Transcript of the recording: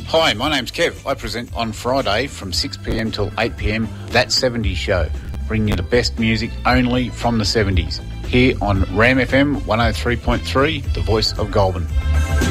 Hi, my name's Kev. I present on Friday from 6pm till 8pm, That 70s Show, bringing you the best music only from the 70s, here on Ram FM 103.3, the voice of Goulburn.